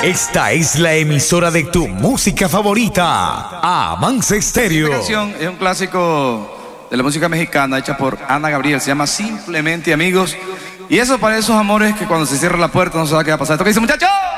Esta es la emisora de tu música favorita, Avance Estéreo. Esta canción es un clásico de la música mexicana hecha por Ana Gabriel. Se llama Simplemente Amigos. Y eso para esos amores que cuando se cierra la puerta no saben qué va a pasar. ¿Esto qué dice, muchachos?